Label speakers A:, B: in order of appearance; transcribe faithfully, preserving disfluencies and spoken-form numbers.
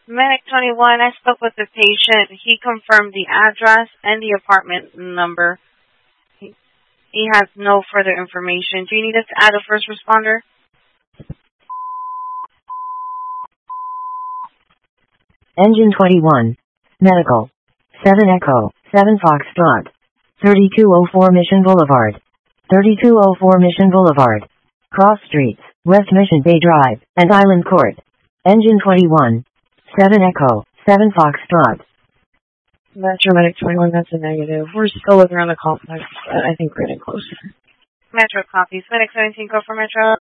A: Medic twenty-one, I spoke with the patient. He confirmed the address and the apartment number. He, he has no further information. Do you need us to add a first responder?
B: Engine twenty-one. Medical. seven Echo. seven Foxtrot. thirty-two oh four Mission Boulevard. thirty-two oh four Mission Boulevard. Cross Streets, West Mission Bay Drive, and Island Court. Engine twenty-one. seven Echo. seven Foxtrot.
C: Metro Medic twenty-one, that's a negative. We're still looking around the complex, but I think we're getting closer.
A: Metro copies. Medic seventeen, go for Metro.